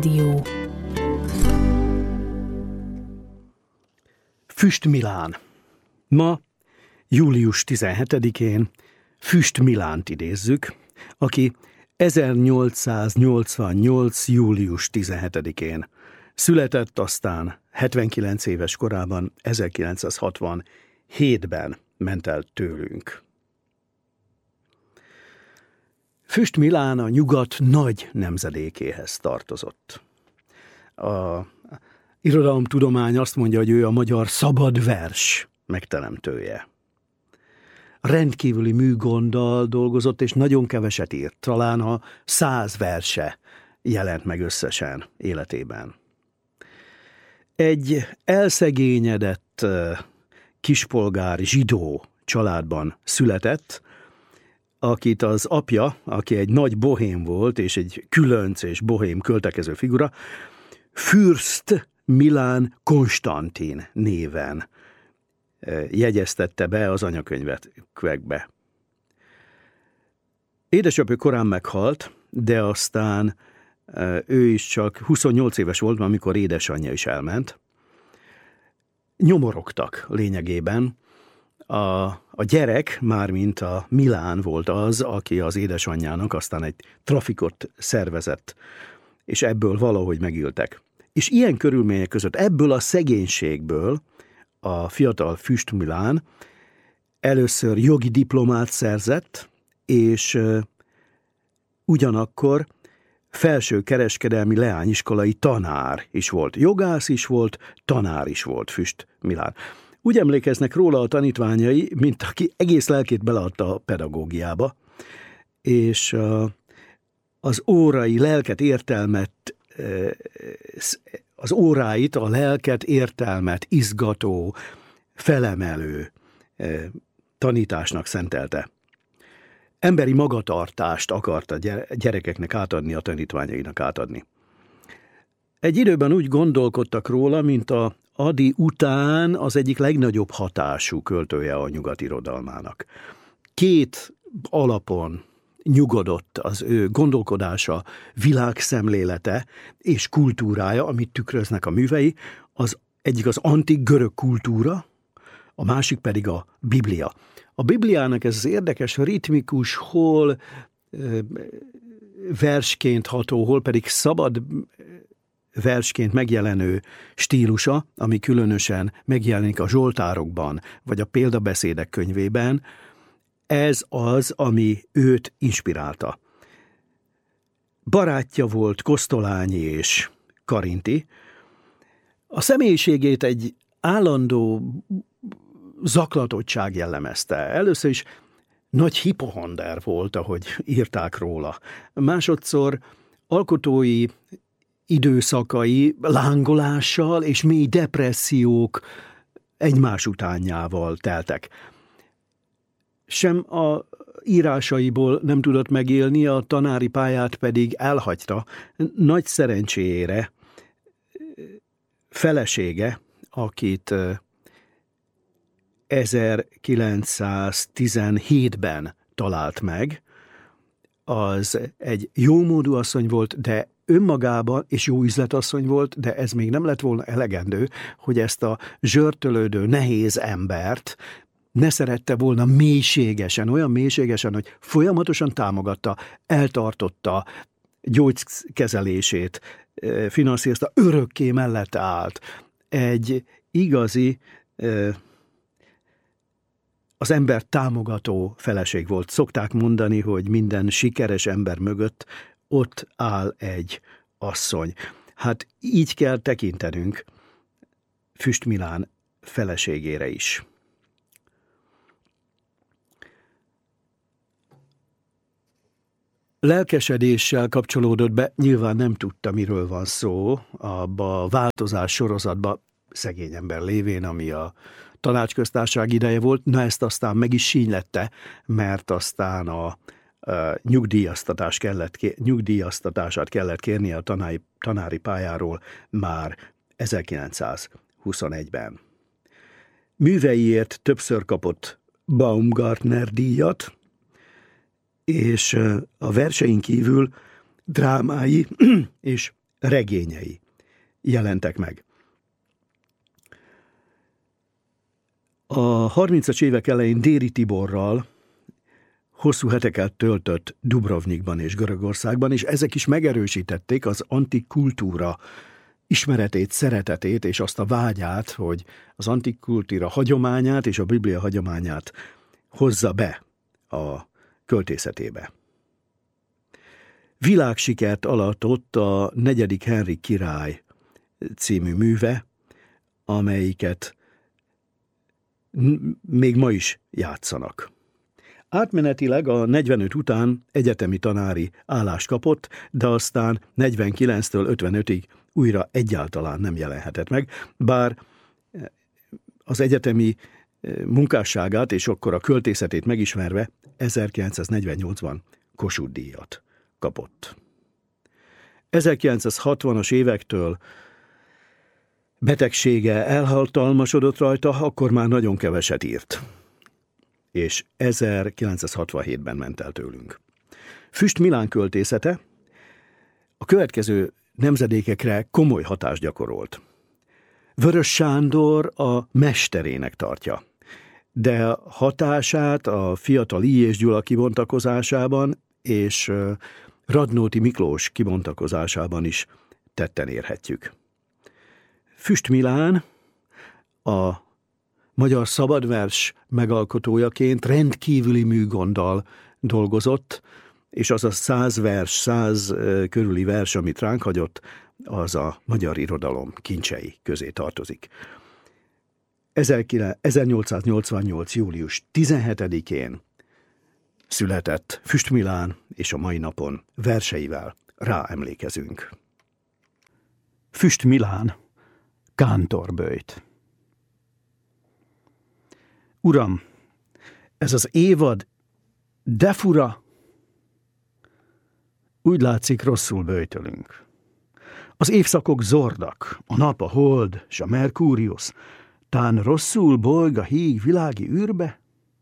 Dió. Füst Milán. Ma, július 17-én Füst Milánt idézzük, aki 1888. július 17-én született, aztán 79 éves korában 1967-ben ment el tőlünk. Füst Milán a nyugat nagy nemzedékéhez tartozott. A irodalomtudomány azt mondja, hogy ő a magyar szabad vers megteremtője. Rendkívüli műgonddal dolgozott, és nagyon keveset írt. Talán a 100 verse jelent meg összesen életében. Egy elszegényedett kispolgári zsidó családban született, akit az apja, aki egy nagy bohém volt, és egy különc és bohém költekező figura, Fürst Milán Konstantin néven jegyeztette be az anyakönyvekbe. Édesapja korán meghalt, de aztán ő is csak 28 éves volt, amikor édesanyja is elment. Nyomorogtak lényegében. A gyerek, mármint a Milán volt az, aki az édesanyjának aztán egy trafikot szervezett, és ebből valahogy megéltek. És ilyen körülmények között, ebből a szegénységből a fiatal Füst Milán először jogi diplomát szerzett, és ugyanakkor felső kereskedelmi leányiskolai tanár is volt. Jogász is volt, tanár is volt Füst Milán. Úgy emlékeznek róla a tanítványai, mint aki egész lelkét beleadta a pedagógiába, és az órai lelket, értelmet, az óráit, a lelket, értelmet izgató, felemelő tanításnak szentelte. Emberi magatartást akart a gyerekeknek átadni, a tanítványainak átadni. Egy időben úgy gondolkodtak róla, mint a Ady után az egyik legnagyobb hatású költője a nyugat irodalmának. Két alapon nyugodott az ő gondolkodása, világszemlélete és kultúrája, amit tükröznek a művei. Az egyik az antik görög kultúra, a másik pedig a Biblia. A Bibliának ez az érdekes, ritmikus, hol versként ható, hol pedig szabad versként megjelenő stílusa, ami különösen megjelenik a zsoltárokban, vagy a példabeszédek könyvében, ez az, ami őt inspirálta. Barátja volt Kosztolányi és Karinti. A személyiségét egy állandó zaklatottság jellemezte. Először is nagy hipohonder volt, ahogy írták róla. Másodszor alkotói időszakai lángolással és mély depressziók egymás utánjával teltek. Sem a írásaiból nem tudott megélni, a tanári pályát pedig elhagyta. Nagy szerencséjére felesége, akit 1917-ben talált meg, az egy jómódú asszony volt, de önmagában, és jó üzletasszony volt, de ez még nem lett volna elegendő, hogy ezt a zsörtölődő, nehéz embert ne szerette volna mélységesen, olyan mélységesen, hogy folyamatosan támogatta, eltartotta gyógykezelését, finanszírozta, örökké mellett állt. Egy igazi, az ember támogató feleség volt. Szokták mondani, hogy minden sikeres ember mögött ott áll egy asszony. Hát így kell tekintenünk Füst Milán feleségére is. Lelkesedéssel kapcsolódott be, nyilván nem tudta, miről van szó, abba a változás sorozatba, szegény ember lévén, ami a tanácsköztársaság ideje volt, na ezt aztán meg is sínylette, mert aztán a nyugdíjaztatását kellett kérnie a tanári pályáról már 1921-ben. Műveiért többször kapott Baumgartner díjat, és a versein kívül drámái és regényei jelentek meg. A 30-as évek elején Déri Tiborral hosszú heteket töltött Dubrovnikban és Görögországban, és ezek is megerősítették az antik kultúra ismeretét, szeretetét és azt a vágyát, hogy az antik kultúra hagyományát és a Biblia hagyományát hozza be a költészetébe. Világsikert alatott a 4. Henrik király című műve, amelyiket még ma is játszanak. Átmenetileg a 45 után egyetemi tanári állást kapott, de aztán 49-től 55-ig újra egyáltalán nem jelenhetett meg, bár az egyetemi munkásságát és akkor a költészetét megismerve 1948-ban Kossuth-díjat kapott. 1960-as évektől betegsége elhatalmasodott rajta, akkor már nagyon keveset írt, és 1967-ben ment el tőlünk. Füst Milán költészete a következő nemzedékekre komoly hatást gyakorolt. Vörös Sándor a mesterének tartja, de hatását a fiatal I. és Gyula kibontakozásában és Radnóti Miklós kibontakozásában is tetten érhetjük. Füst Milán a magyar szabadvers megalkotójaként rendkívüli műgonddal dolgozott, és az a 100 vers, 100 körüli vers, amit ránk hagyott, az a magyar irodalom kincsei közé tartozik. 1888. július 17-én született Füst Milán, és a mai napon verseivel ráemlékezünk. Füst Milán, kántorböjt. Uram, ez az évad de fura, úgy látszik, rosszul böjtölünk. Az évszakok zordak, a nap, a hold, s a Merkúriusz, tán rosszul bolyg a híg világi űrbe?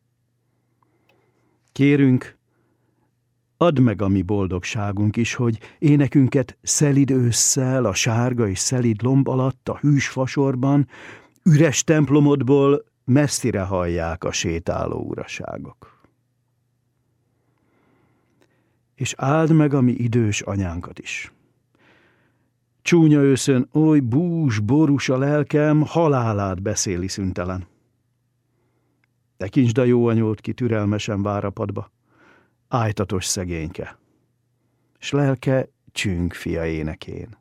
Kérünk, add meg a mi boldogságunk is, hogy énekünket szelid ősszel, a sárga és szelid lomb alatt, a hűs fasorban, üres templomodból messzire hallják a sétáló uraságok. És áld meg a mi idős anyánkat is. Csúnya őszön oly bús, borús a lelkem, halálát beszéli szüntelen. Tekintsd a jó anyót, ki türelmesen vár a padba, ájtatos szegényke, s lelke csüng fia énekén.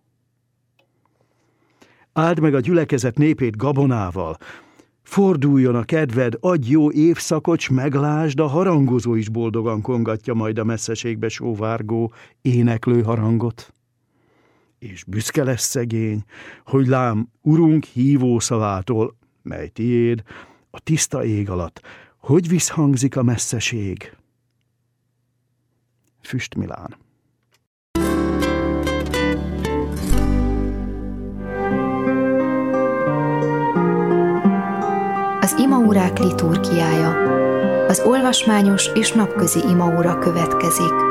Áld meg a gyülekezet népét gabonával, forduljon a kedved, adj jó évszakot, s meglásd, a harangozó is boldogan kongatja majd a messzeségbe sóvárgó, éneklő harangot. És büszke lesz szegény, hogy lám urunk hívó szavától, mely tiéd, a tiszta ég alatt, hogy visszhangzik a messzeség. Füst Milán. Az imaórák liturgiája. Az olvasmányos és napközi imaóra következik.